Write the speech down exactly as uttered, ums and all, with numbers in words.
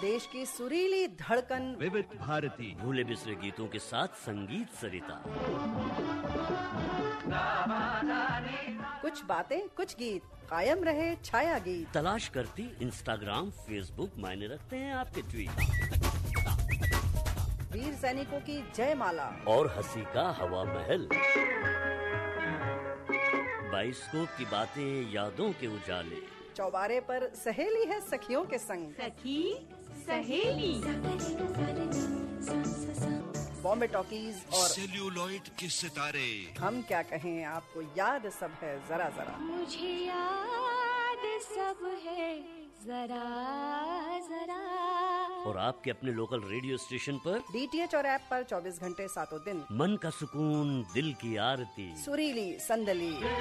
देश की सुरीली धड़कन विविध भारती, भूले बिसरे गीतों के साथ संगीत सरिता। कुछ बातें कुछ गीत, कायम रहे छाया गीत। तलाश करती इंस्टाग्राम फेसबुक, मायने रखते हैं आपके ट्वीट। वीर सैनिकों की जयमाला और हंसी का हवा महल। बाइस्कोप की बातें, यादों के उजाले। चौबारे पर सहेली है सखियों के संग। सखी सहेली, बॉम्बे टॉकीज और सेल्यूलॉइड के सितारे। हम क्या कहें, आपको याद सब है जरा जरा। मुझे याद सब है जरा जरा। और आपके अपने लोकल रेडियो स्टेशन पर, डीटीएच और ऐप पर चौबीस घंटे सातों दिन। मन का सुकून, दिल की आरती। सुरीली संदली